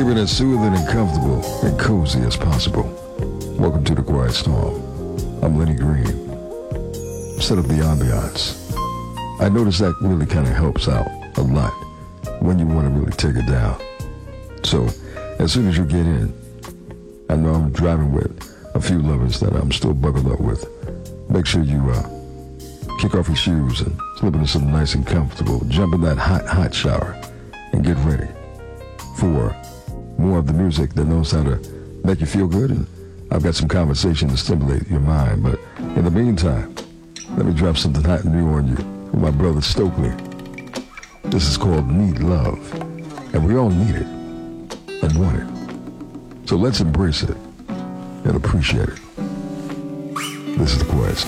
keeping it soothing and comfortable and cozy as possible. Welcome to the Quiet Storm. I'm Lenny Green. Set up the ambiance. I notice that really kind of helps out a lot when you want to really take it down. So, as soon as you get in, I know I'm driving with a few lovers that I'm still buckled up with. Make sure you kick off your shoes and slip into something nice and comfortable. Jump in that hot shower and get ready for more of the music that knows how to make you feel good. And I've got some conversation to stimulate your mind. But in the meantime, let me drop something hot and new on you from my brother Stokely. This is called Need Love. And we all need it and want it. So let's embrace it and appreciate it. This is the Quiet Storm.